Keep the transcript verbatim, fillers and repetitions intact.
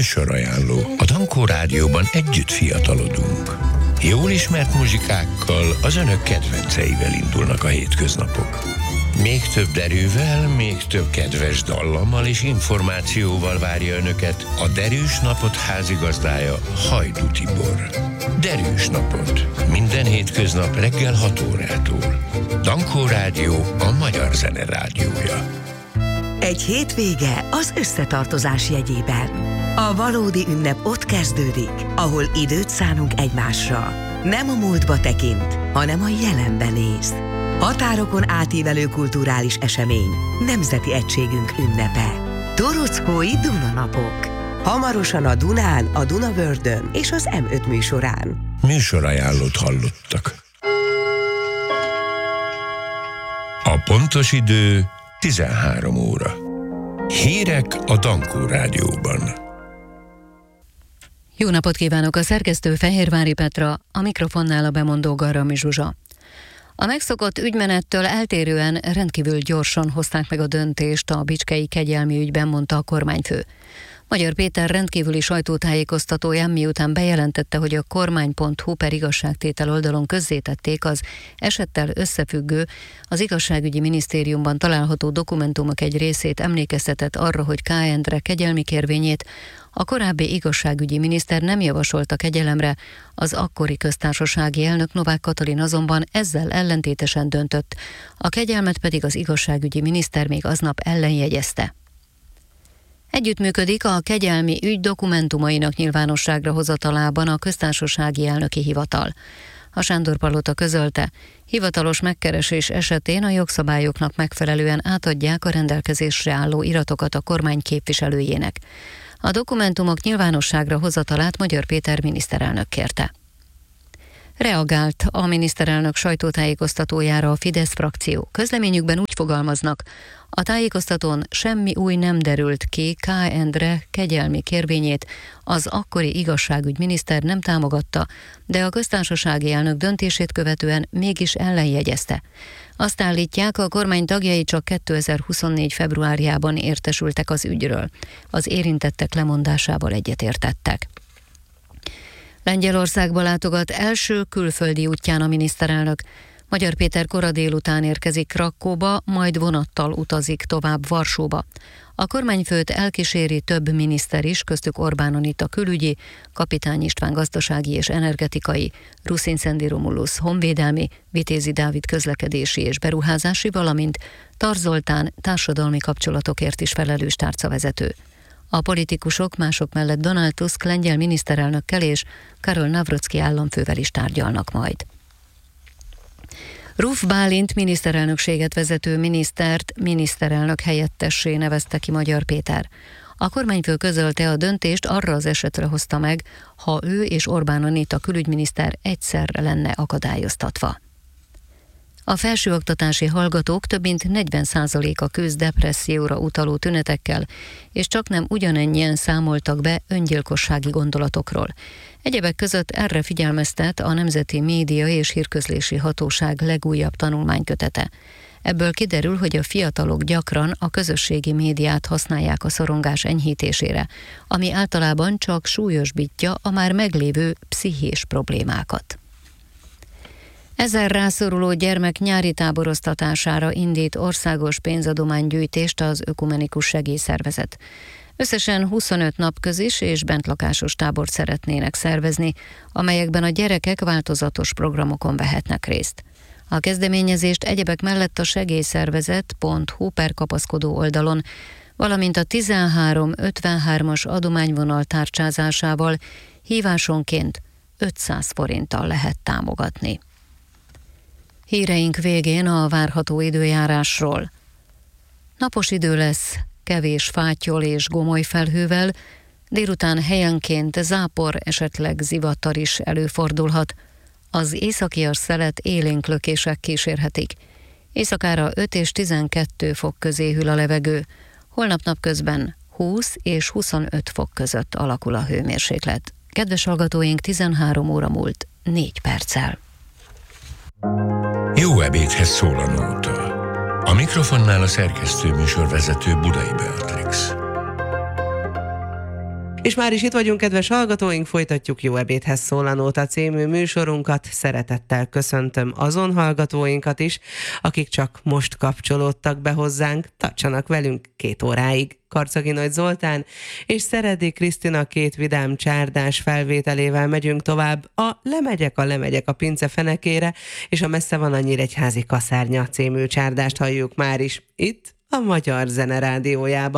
Műsorajánló. A Dankó Rádióban együtt fiatalodunk. Jól ismert muzsikákkal, az önök kedvenceivel indulnak a hétköznapok. Még több derűvel, még több kedves dallammal és információval várja önöket a Derűs Napot házigazdája, Hajdú Tibor. Derűs Napot. Minden hétköznap reggel hat órától. Dankó Rádió, a magyar zene rádiója. Egy hétvége az összetartozás jegyében. A valódi ünnep ott kezdődik, ahol időt szánunk egymásra. Nem a múltba tekint, hanem a jelenben néz. Határokon átívelő kulturális esemény, nemzeti egységünk ünnepe. Torockói Dunanapok. Hamarosan a Dunán, a Dunavördön és az em öt műsorán. Műsorajánlót hallottak. A pontos idő tizenhárom óra. Hírek a Dankó Rádióban. Jó napot kívánok, a szerkesztő Fehérvári Petra, a mikrofonnál a bemondó Garami Zsuzsa. A megszokott ügymenettől eltérően rendkívül gyorsan hozták meg a döntést a bicskei kegyelmi ügyben, mondta a kormányfő. Magyar Péter rendkívüli sajtótájékoztatóján miután bejelentette, hogy a kormány pont hu per igazságtétel oldalon közzétették az esettel összefüggő, az igazságügyi minisztériumban található dokumentumok egy részét, emlékeztetett arra, hogy K. Endre kegyelmi kérvényét a korábbi igazságügyi miniszter nem javasolta kegyelemre, az akkori köztársasági elnök Novák Katalin azonban ezzel ellentétesen döntött, a kegyelmet pedig az igazságügyi miniszter még aznap ellenjegyezte. Együttműködik a kegyelmi ügy dokumentumainak nyilvánosságra hozatalában a köztársasági elnöki hivatal. A Sándor-palota közölte, hivatalos megkeresés esetén a jogszabályoknak megfelelően átadják a rendelkezésre álló iratokat a kormány képviselőjének. A dokumentumok nyilvánosságra hozatalát Magyar Péter miniszterelnök kérte. Reagált a miniszterelnök sajtótájékoztatójára a Fidesz frakció. Közleményükben úgy fogalmaznak, a tájékoztatón semmi új nem derült ki, K. Endre kegyelmi kérvényét az akkori igazságügyminiszter nem támogatta, de a köztársasági elnök döntését követően mégis ellenjegyezte. Azt állítják, a kormány tagjai csak kétezer-huszonnégy februárjában értesültek az ügyről. Az érintettek lemondásával egyetértettek. Lengyelországba látogat első külföldi útján a miniszterelnök. Magyar Péter kora délután érkezik Krakkóba, majd vonattal utazik tovább Varsóba. A kormányfőt elkíséri több miniszter is, köztük Orbán Anita külügyi, Kapitány István gazdasági és energetikai, Ruszin Szendi Romulus honvédelmi, Vitézi Dávid közlekedési és beruházási, valamint Tar Zoltán társadalmi kapcsolatokért is felelős tárcavezető. A politikusok mások mellett Donald Tusk lengyel miniszterelnökkel és Karol Navrocki államfővel is tárgyalnak majd. Ruf Bálint miniszterelnökséget vezető minisztert miniszterelnök helyettessé nevezte ki Magyar Péter. A kormányfő közölte, a döntést arra az esetre hozta meg, ha ő és Orbán Anita külügyminiszter egyszerre lenne akadályoztatva. A felsőoktatási hallgatók több mint negyven százaléka küzd depresszióra utaló tünetekkel, és csaknem ugyanennyien számoltak be öngyilkossági gondolatokról. Egyebek között erre figyelmeztet a Nemzeti Média és Hírközlési Hatóság legújabb tanulmánykötete. Ebből kiderül, hogy a fiatalok gyakran a közösségi médiát használják a szorongás enyhítésére, ami általában csak súlyosbítja a már meglévő pszichés problémákat. Ezer rászoruló gyermek nyári táboroztatására indít országos pénzadománygyűjtést az Ökumenikus Segélyszervezet. Összesen huszonöt napközis és bentlakásos tábort szeretnének szervezni, amelyekben a gyerekek változatos programokon vehetnek részt. A kezdeményezést egyebek mellett a segélyszervezet pont hu per kapaszkodó oldalon, valamint a tizenhárom ötvenhármas adományvonal tárcsázásával hívásonként ötszáz forinttal lehet támogatni. Híreink végén a várható időjárásról. Napos idő lesz, kevés fáttyol és gomoly felhővel, délután helyenként zápor, esetleg zivatar is előfordulhat. Az északias szelet élénk lökések kísérhetik. Éjszakára öt és tizenkét fok közé hűl a levegő, holnap napközben húsz és huszonöt fok között alakul a hőmérséklet. Kedves hallgatóink, tizenhárom óra múlt négy perccel. Jó ebédhez szól a nóta. A mikrofonnál a szerkesztő műsorvezető Budai Beatrix. És már is itt vagyunk, kedves hallgatóink, folytatjuk Jó ebédhez szól a Nóta című műsorunkat. Szeretettel köszöntöm azon hallgatóinkat is, akik csak most kapcsolódtak be hozzánk. Tartsanak velünk két óráig. Karcagi Nagy Zoltán és Szeredi Krisztina két vidám csárdás felvételével megyünk tovább a Lemegyek, a lemegyek a pince fenekére, és a Messze van a Nyíregyházi kaszárnya című csárdást halljuk már is itt a Magyar Zene Rádiójában.